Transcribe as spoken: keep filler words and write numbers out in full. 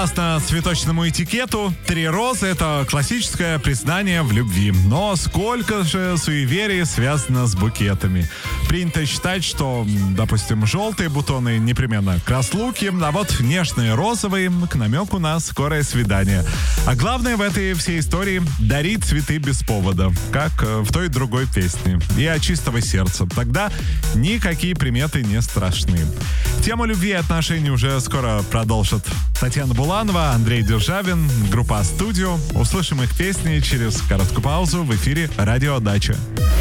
Согласно цветочному этикету, три розы — это классическое признание в любви. Но сколько же суеверий связано с букетами? Принято считать, что, допустим, желтые бутоны непременно к разлуке, а вот нежные розовые к намеку на скорое свидание. А главное в этой всей истории — дарить цветы без повода, как в той и другой песне. И от чистого сердца. Тогда никакие приметы не страшны. Тему любви и отношений уже скоро продолжат Татьяна Буланова, Андрей Державин, группа «Студио». Услышим их песни через короткую паузу в эфире «Радио Дача».